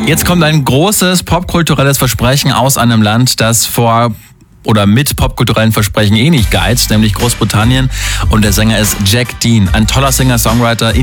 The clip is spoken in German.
Jetzt kommt ein großes popkulturelles Versprechen aus einem Land, das vor oder mit popkulturellen Versprechen nicht geizt, nämlich Großbritannien. Und der Sänger ist Jack Dean, ein toller Singer-Songwriter.